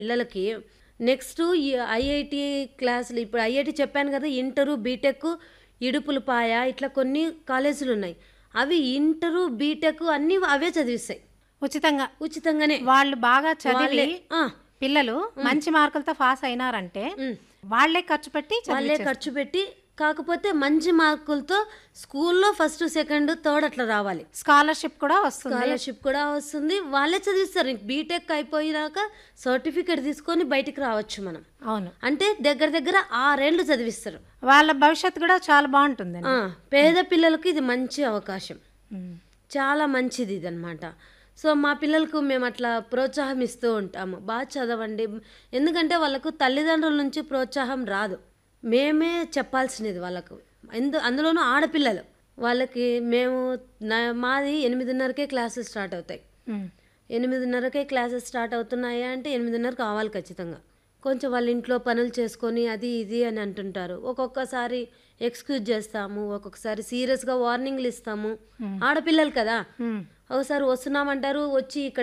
పిల్లలకి నెక్స్ట్ ఈ ఐఐటి క్లాసులు, ఇప్పుడు ఐఐటి చెప్పాను కదా, ఇంటరు బీటెక్ ఇడుపులపాయ ఇట్లా కొన్ని కాలేజీలు ఉన్నాయి. అవి ఇంటరు బీటెక్ అన్నీ అవే చదివిస్తాయి ఉచితంగానే. వాళ్ళు బాగా చదివి ఆ, పిల్లలు మంచి మార్కులతో పాస్ అయినారంటే వాళ్ళే ఖర్చు పెట్టి కాకపోతే మంచి మార్కులతో స్కూల్లో ఫస్ట్ సెకండ్ థర్డ్ అట్లా రావాలి. స్కాలర్షిప్ కూడా వస్తుంది. వాళ్ళే చదివిస్తారు. బీటెక్ అయిపోయినాక సర్టిఫికేట్ తీసుకొని బయటికి రావచ్చు మనం. అవును, అంటే దగ్గర 6 ఏళ్ళు చదివిస్తారు. వాళ్ళ భవిష్యత్తు కూడా చాలా బాగుంటుంది. పేద పిల్లలకు ఇది మంచి అవకాశం, చాలా మంచిది ఇది అనమాట. సో మా పిల్లలకు మేము అట్లా ప్రోత్సాహం ఇస్తూ ఉంటాము, బాగా చదవండి. ఎందుకంటే వాళ్ళకు తల్లిదండ్రుల నుంచి ప్రోత్సాహం రాదు, మేమే చెప్పాల్సినది వాళ్ళకు. అందులోనూ ఆడపిల్లలు వాళ్ళకి మేము మాది 8:30కే క్లాసెస్ స్టార్ట్ అవుతాయి. 8:30కే క్లాసెస్ స్టార్ట్ అవుతున్నాయి అంటే 8:30 కావాలి ఖచ్చితంగా. కొంచెం వాళ్ళ ఇంట్లో పనులు చేసుకొని అది ఇది అని అంటుంటారు. ఒక్కొక్కసారి ఎక్స్క్యూజ్ చేస్తాము, ఒక్కొక్కసారి సీరియస్గా వార్నింగ్లు ఇస్తాము. ఆడపిల్లలు కదా, ఒకసారి వస్తున్నామంటారు, వచ్చి ఇక్కడ